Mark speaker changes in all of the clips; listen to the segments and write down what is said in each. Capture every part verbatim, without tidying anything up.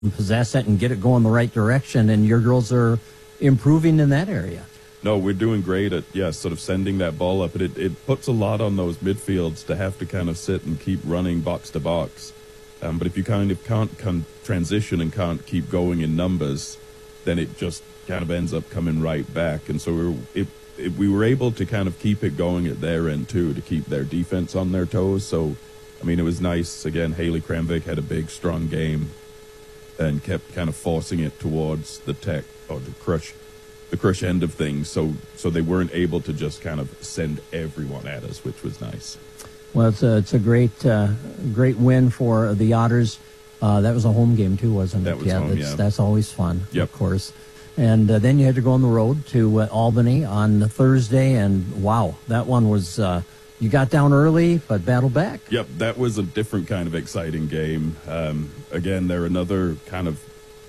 Speaker 1: possess it and get it going the right direction, and your girls are improving in that area.
Speaker 2: No, we're doing great at, yeah, sort of sending that ball up. It, it puts a lot on those midfields to have to kind of sit and keep running box to box. Um, but if you kind of can't con- transition and can't keep going in numbers, then it just kind of ends up coming right back. And so we were, it, it, we were able to kind of keep it going at their end, too, to keep their defense on their toes. So, I mean, it was nice. Again, Haley Kramvik had a big, strong game and kept kind of forcing it towards the tech or the crush. the crush end of things, so so they weren't able to just kind of send everyone at us, which was nice.
Speaker 1: Well, it's a, it's a great uh, great win for the Otters. Uh, that was a home game too, wasn't it?
Speaker 2: That was
Speaker 1: yeah,
Speaker 2: home,
Speaker 1: that's,
Speaker 2: yeah.
Speaker 1: that's always fun,
Speaker 2: Yep.
Speaker 1: of course. And uh, then you had to go on the road to uh, Albany on Thursday, and wow, that one was, uh, you got down early, but battled back.
Speaker 2: Yep, that was a different kind of exciting game. Um, again, they're another kind of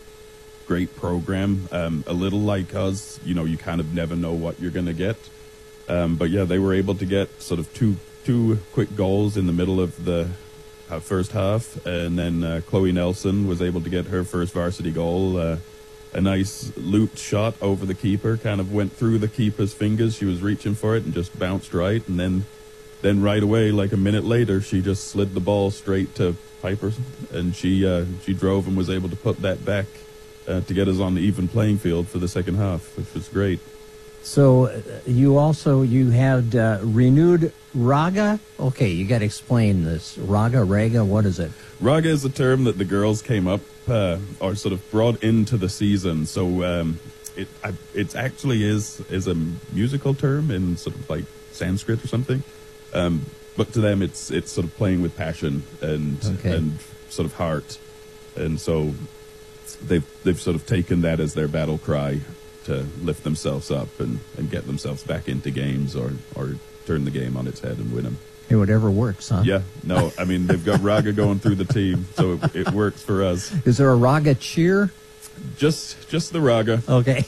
Speaker 2: great program, um, a little like us. You know, you kind of never know what you're going to get. Um, but yeah, they were able to get sort of two two quick goals in the middle of the uh, first half, and then uh, Chloe Nelson was able to get her first varsity goal. Uh, a nice looped shot over the keeper, kind of went through the keeper's fingers. She was reaching for it and just bounced right, and then then right away, like a minute later, she just slid the ball straight to Piper, and she uh, she drove and was able to put that back Uh, to get us on the even playing field for the second half, which was great.
Speaker 1: So uh, you also, you had uh, renewed Raga. Okay, you got to explain this. Raga, Raga, what is it?
Speaker 2: Raga is a term that the girls came up uh, or sort of brought into the season. So um, it I, it actually is is a musical term in sort of like Sanskrit or something. Um, but to them, it's it's sort of playing with passion and
Speaker 1: Okay.
Speaker 2: and sort of heart, and so. They've they've sort of taken that as their battle cry to lift themselves up and, and get themselves back into games or, or turn the game on its head and win them.
Speaker 1: Hey, whatever works, huh?
Speaker 2: Yeah, no, I mean, they've got Raga going through the team, so it, it works for us.
Speaker 1: Is there a Raga cheer?
Speaker 2: Just just the Raga.
Speaker 1: Okay.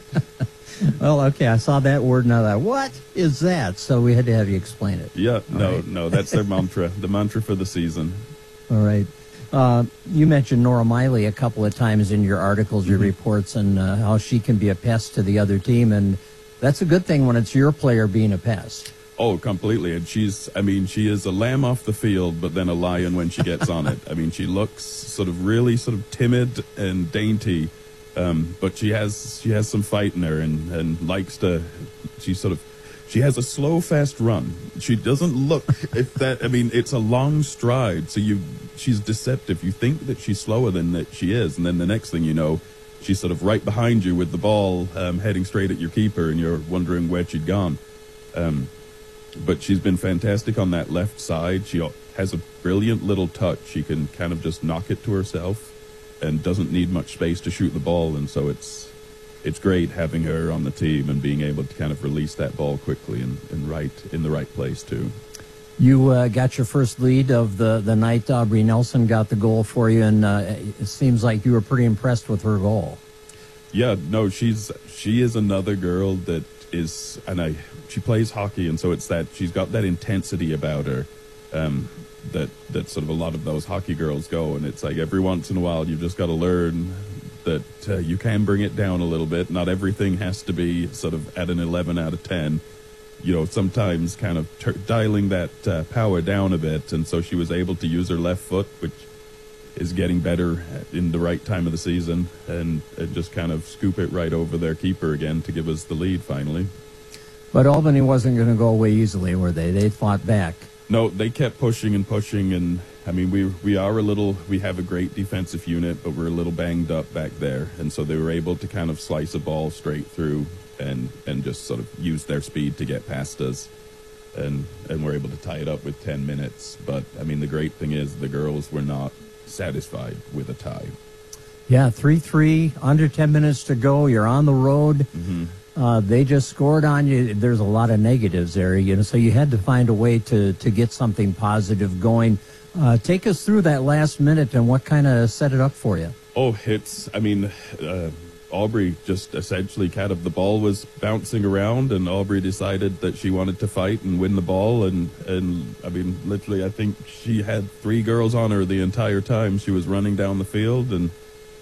Speaker 1: Well, okay, I saw that word and I thought, what is that? So we had to have you explain it.
Speaker 2: Yeah,
Speaker 1: All
Speaker 2: no,
Speaker 1: right.
Speaker 2: no, that's their mantra, the mantra for the season.
Speaker 1: All right. Uh, you mentioned Nora Miley a couple of times in your articles, your
Speaker 2: Mm-hmm.
Speaker 1: reports, and uh, how she can be a pest to the other team. And that's a good thing when it's your player being a pest.
Speaker 2: Oh, completely. And she's, I mean, she is a lamb off the field, but then a lion when she gets on it. I mean, she looks sort of really sort of timid and dainty, um, but she has she has some fight in her and, and likes to, she sort of, she has a slow, fast run. She doesn't look, if that, I mean, it's a long stride, so you, she's deceptive. You think that she's slower than that she is, and then the next thing you know, she's sort of right behind you with the ball um, heading straight at your keeper, and you're wondering where she'd gone. Um, but she's been fantastic on that left side. She has a brilliant little touch. She can kind of just knock it to herself and doesn't need much space to shoot the ball, and so it's it's great having her on the team and being able to kind of release that ball quickly and, and right in the right place, too.
Speaker 1: You uh, got your first lead of the, the night. Aubrey Nelson got the goal for you, and uh, it seems like you were pretty impressed with her goal.
Speaker 2: Yeah, no, she's she is another girl that is, and I she plays hockey, and so it's that she's got that intensity about her um, that that sort of a lot of those hockey girls go, and it's like every once in a while you've just got to learn that uh, you can bring it down a little bit. Not everything has to be sort of at an eleven out of ten. You know, sometimes kind of ter- dialing that uh, power down a bit, and so she was able to use her left foot, which is getting better in the right time of the season, and, and just kind of scoop it right over their keeper again to give us the lead finally.
Speaker 1: But Albany wasn't going to go away easily, were they? They fought back.
Speaker 2: No, they kept pushing and pushing, and I mean, we we are a little, we have a great defensive unit, but we're a little banged up back there, and so they were able to kind of slice a ball straight through and and just sort of use their speed to get past us, and and we're able to tie it up with ten minutes. But I mean, the great thing is the girls were not satisfied with a tie.
Speaker 1: Yeah, three three, under ten minutes to go. You're on the road.
Speaker 2: Mm-hmm.
Speaker 1: Uh, they just scored on you. There's a lot of negatives there, you know, so you had to find a way to, to get something positive going. Uh, take us through that last minute and what kind of set it up for you.
Speaker 2: Oh, it's, I mean, uh, Aubrey just essentially kind of, the ball was bouncing around, and Aubrey decided that she wanted to fight and win the ball, and, and I mean, literally, I think she had three girls on her the entire time she was running down the field, and